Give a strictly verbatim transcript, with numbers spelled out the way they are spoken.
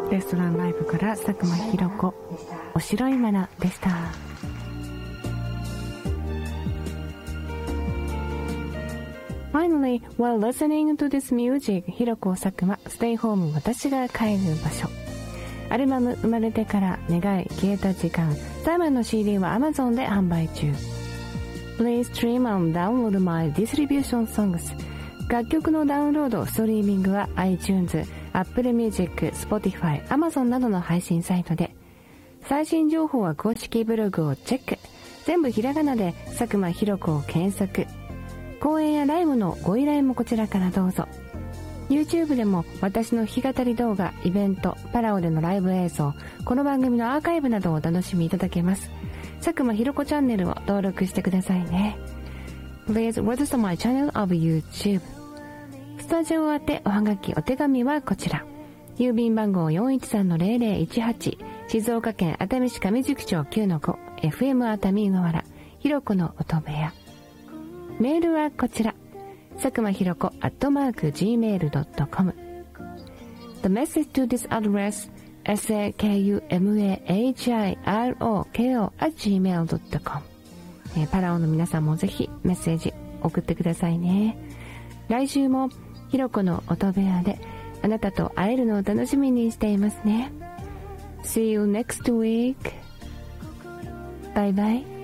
レストランライブから佐久間ひろ子、お白いマナでした。Finally, while listening to this music, ひろこ佐久間 Stay Home 私が帰る場所。アルバム生まれてから願い消えた時間、最後の シーディー は Amazon で販売中。Please stream and download my distribution songs。 楽曲のダウンロード、ストリーミングは iTunes、Apple Music、Spotify、Amazon などの配信サイトで。最新情報は公式ブログをチェック。全部ひらがなで佐久間ひろ子を検索。公演やライブのご依頼もこちらからどうぞ。 YouTube でも私の弾き語り動画、イベント、パラオでのライブ映像、この番組のアーカイブなどをお楽しみいただけます。佐久間ひろ子チャンネルを登録してくださいね。 Please register my channel of YouTube。 スタジオ宛ておはがきお手紙はこちら。郵便番号 よんいちさんのゼロゼロいちはち、 静岡県熱海市上宿町 きゅうのご、 エフエム 熱海河原、ひろこの音部屋。メールはこちら。佐久間ひろこ アットマーク ジーメールドットコム。 The message to this address サクマヒロコ アット ジーメールドットコム、えー、パラオの皆さんもぜひメッセージ送ってくださいね。来週もひろこの音部屋であなたと会えるのを楽しみにしていますね。See you next week. Bye bye.